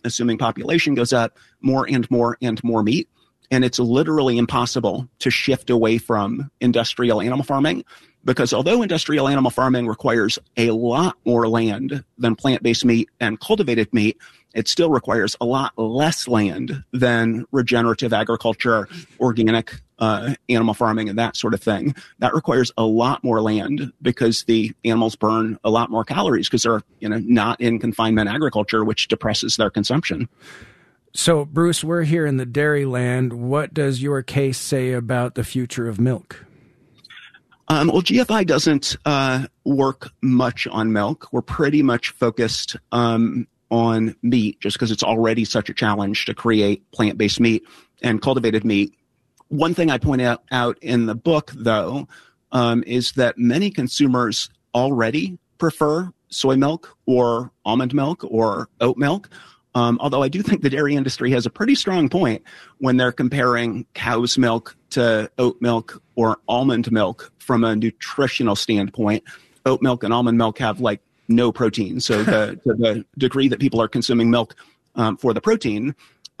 assuming population goes up, more and more and more meat. And it's literally impossible to shift away from industrial animal farming, because although industrial animal farming requires a lot more land than plant-based meat and cultivated meat, it still requires a lot less land than regenerative agriculture, organic animal farming, and that sort of thing. That requires a lot more land because the animals burn a lot more calories because they're not in confinement agriculture, which depresses their consumption. So, Bruce, we're here in the dairy land. What does your case say about the future of milk? Well, GFI doesn't work much on milk. We're pretty much focused on meat, just because it's already such a challenge to create plant-based meat and cultivated meat. One thing I point out in the book, though, is that many consumers already prefer soy milk or almond milk or oat milk. Although I do think the dairy industry has a pretty strong point when they're comparing cow's milk to oat milk or almond milk from a nutritional standpoint. Oat milk and almond milk have no protein. So to the degree that people are consuming milk for the protein,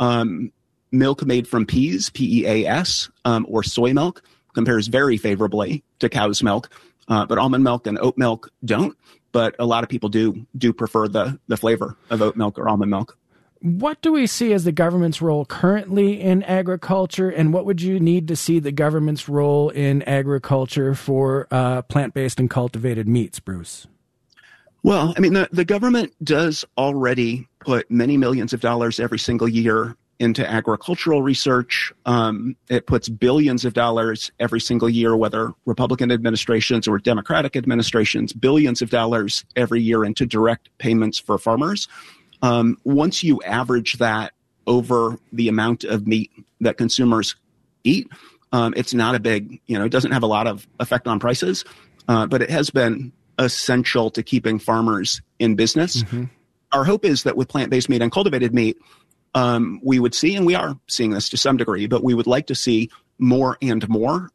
milk made from peas, PEAS, or soy milk compares very favorably to cow's milk, but almond milk and oat milk don't. But a lot of people do prefer the flavor of oat milk or almond milk. What do we see as the government's role currently in agriculture, and what would you need to see the government's role in agriculture for plant-based and cultivated meats, Bruce? Well, I mean, the government does already put many millions of dollars every single year into agricultural research. It puts billions of dollars every single year, whether Republican administrations or Democratic administrations, billions of dollars every year into direct payments for farmers. Once you average that over the amount of meat that consumers eat, it's not a big, it doesn't have a lot of effect on prices, but it has been essential to keeping farmers in business. Mm-hmm. Our hope is that with plant-based meat and cultivated meat, we would see, and we are seeing this to some degree, but we would like to see more and more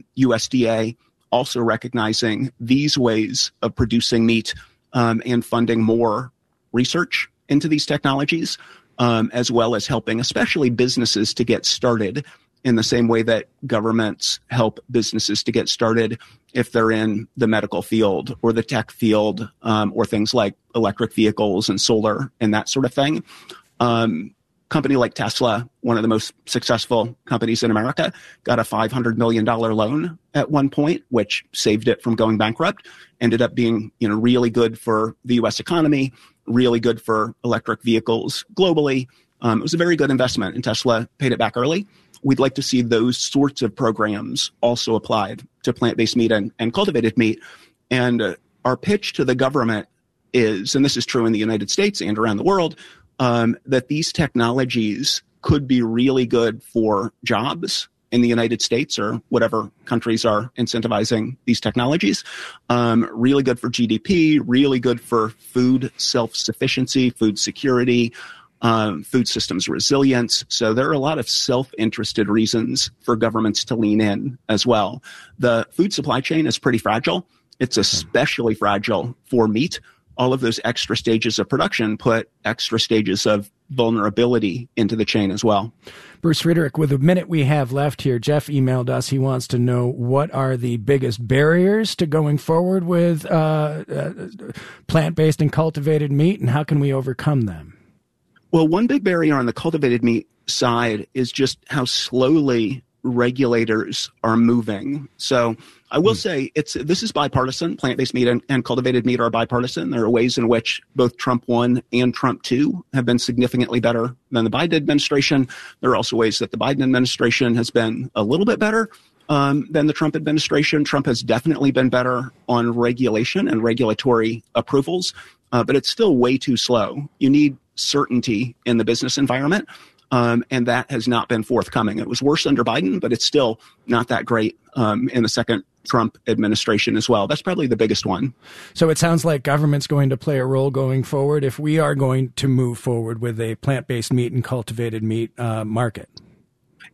USDA also recognizing these ways of producing meat and funding more research into these technologies, as well as helping especially businesses to get started in the same way that governments help businesses to get started if they're in the medical field or the tech field, or things like electric vehicles and solar and that sort of thing. Company like Tesla, one of the most successful companies in America, got a $500 million loan at one point, which saved it from going bankrupt, ended up being, really good for the U.S. economy, really good for electric vehicles globally. It was a very good investment, and Tesla paid it back early. We'd like to see those sorts of programs also applied to plant-based meat and cultivated meat. And our pitch to the government is, and this is true in the United States and around the world, that these technologies could be really good for jobs in the United States or whatever countries are incentivizing these technologies, really good for GDP, really good for food self-sufficiency, food security, food systems resilience. So there are a lot of self-interested reasons for governments to lean in as well. The food supply chain is pretty fragile. It's especially fragile for meat. All of those extra stages of production put extra stages of vulnerability into the chain as well. Bruce Friedrich, with a minute we have left here, Jeff emailed us. He wants to know, what are the biggest barriers to going forward with plant-based and cultivated meat, and how can we overcome them? Well, one big barrier on the cultivated meat side is just how slowly regulators are moving. So I will say this is bipartisan. Plant-based meat and cultivated meat are bipartisan. There are ways in which both Trump 1 and Trump 2 have been significantly better than the Biden administration. There are also ways that the Biden administration has been a little bit better than the Trump administration. Trump has definitely been better on regulation and regulatory approvals, but it's still way too slow. You need certainty in the business environment. And that has not been forthcoming. It was worse under Biden, but it's still not that great in the second Trump administration as well. That's probably the biggest one. So it sounds like government's going to play a role going forward if we are going to move forward with a plant-based meat and cultivated meat market.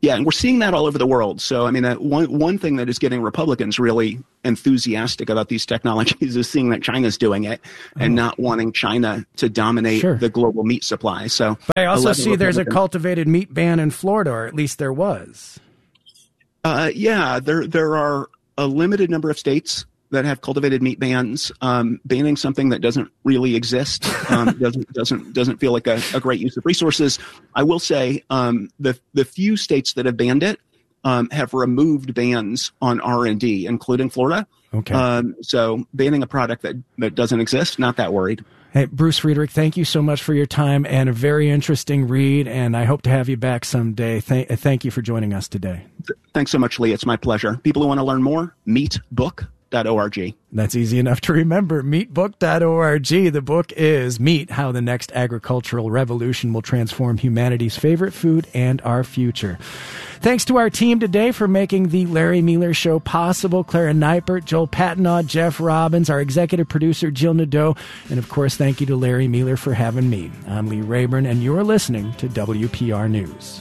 Yeah, and we're seeing that all over the world. So, I mean, that one thing that is getting Republicans really enthusiastic about these technologies is seeing that China's doing it and not wanting China to dominate the global meat supply. So, but I also see there's a cultivated meat ban in Florida, or at least there was. Yeah, there are a limited number of states that have cultivated meat bans. Banning something that doesn't really exist doesn't feel like a great use of resources. I will say the few states that have banned it have removed bans on R&D, including Florida. Okay. So banning a product that doesn't exist, not that worried. Hey, Bruce Friedrich, thank you so much for your time and a very interesting read, and I hope to have you back someday. Thank you for joining us today. Thanks so much, Lee. It's my pleasure. People who want to learn more, meatbook.org. That's easy enough to remember, meatbook.org. The book is Meat, How the Next Agricultural Revolution Will Transform Humanity's Favorite Food and Our Future. Thanks to our team today for making the Larry Miller Show possible. Clara Neipert, Joel Patinaud, Jeff Robbins, our executive producer, Jill Nadeau, and of course, thank you to Larry Miller for having me. I'm Lee Rayburn, and you're listening to WPR News.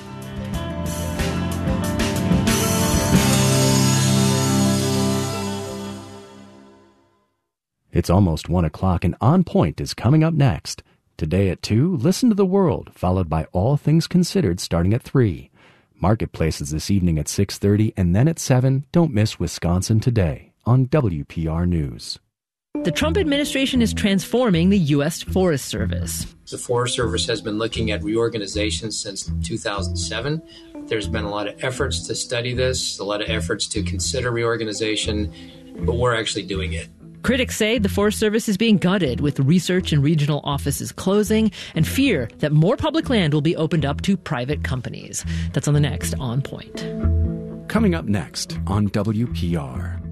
It's almost 1 o'clock, and On Point is coming up next. Today at 2, Listen to the World, followed by All Things Considered starting at 3. Marketplaces this evening at 6:30, and then at 7, don't miss Wisconsin Today on WPR News. The Trump administration is transforming the U.S. Forest Service. The Forest Service has been looking at reorganization since 2007. There's been a lot of efforts to study this, a lot of efforts to consider reorganization, but we're actually doing it. Critics say the Forest Service is being gutted, with research and regional offices closing, and fear that more public land will be opened up to private companies. That's on the next On Point. Coming up next on WPR.